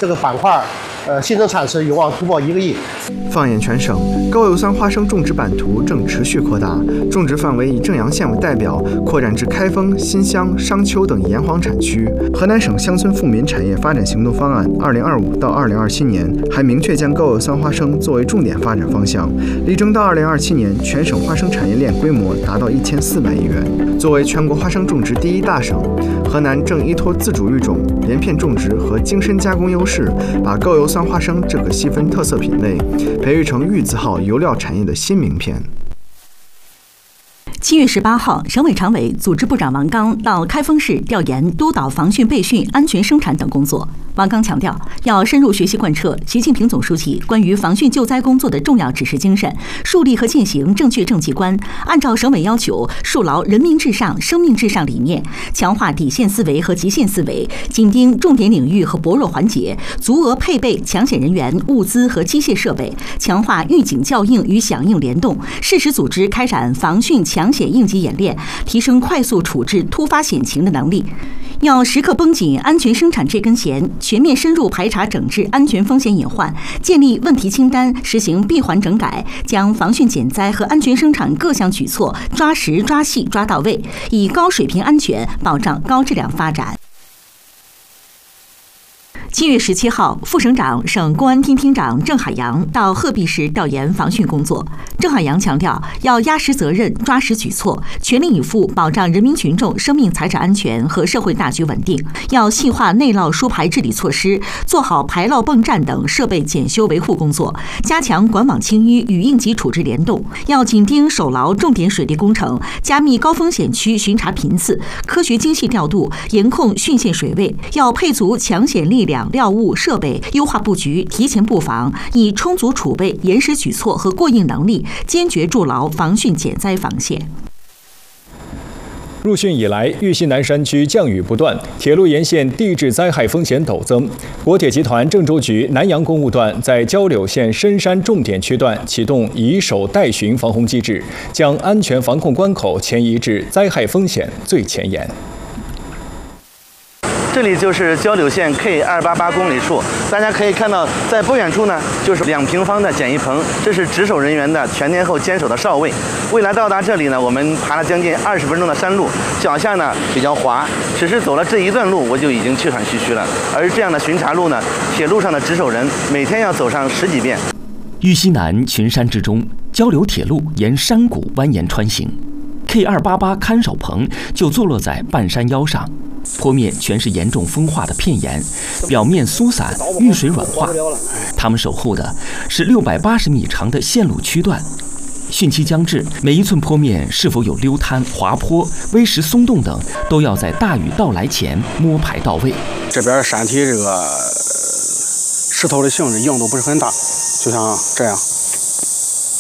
这个板块新增产值有望突破1个亿。 放眼全省，高油酸花生种植版图正持续扩大，种植范围以正阳县为代表，扩展至开封、新乡、商丘等沿黄产区。河南省乡村富民产业发展行动方案2025到2027年还明确将高油酸花生作为重点发展方向，力争到2027年全省花生产业链规模达到1400亿元。作为全国花生种植第1大省，河南正依托自主育种、连片种植和精深加工优势，把高油酸花生这个细分特色品类培育成玉字号油料产业的新名片。 7月18号，省委常委、组织部长王刚到开封市调研督导防汛备训、安全生产等工作。王刚强调，要深入学习贯彻习近平总书记关于防汛救灾工作的重要指示精神，树立和践行正确政绩观，按照省委要求，树牢人民至上、生命至上理念，强化底线思维和极限思维，紧盯重点领域和薄弱环节，足额配备抢险人员、物资和机械设备，强化预警校应与响应联动，适时组织开展防汛抢险应急演练，提升快速处置突发险情的能力。要时刻绷紧安全生产这根弦，全面深入排查整治安全风险隐患，建立问题清单，实行闭环整改，将防汛减灾和安全生产各项举措抓实抓细抓到位，以高水平安全保障高质量发展。7月17号，副省长、省公安厅厅长郑海洋到鹤壁市调研防汛工作。郑海洋强调，要压实责任、抓实举措，全力以赴保障人民群众生命财产安全和社会大局稳定。要细化内涝疏排治理措施，做好排涝泵站等设备检修维护工作，加强管网清淤与应急处置联动。要紧盯守牢重点水利工程，加密高风险区巡查频次，科学精细调度，严控汛线水位。要配足抢险力量、料物设备，优化布局，提前布防，以充足储备、严实举措和过硬能力，坚决筑牢防汛减灾防线。 入汛以来，玉溪南山区降雨不断，铁路沿线地质灾害风险陡增。国铁集团郑州局南阳公务段在交柳县深山重点区段启动以守代巡防洪机制，将安全防控关口前移至灾害风险最前沿。 这里就是交柳县 K288公里处，大家可以看到，在不远处呢，就是2平方的简易棚，这是值守人员的全天候坚守的哨位。为了到达这里呢，我们爬了将近20分钟的山路，脚下呢比较滑，只是走了这一段路，我就已经气喘吁吁了。而这样的巡查路呢，铁路上的值守人每天要走上10几遍。 玉溪南群山之中，交柳铁路沿山谷蜿蜒穿行。K288看守棚就坐落在半山腰上，坡面全是严重风化的片岩，表面疏散，遇水软化。他们守护的是680米长的线路区段。汛期将至，每一寸坡面是否有溜滩、滑坡、微石松动等，都要在大雨到来前摸排到位。 这边山体这个石头的性质硬度不是很大，就像这样。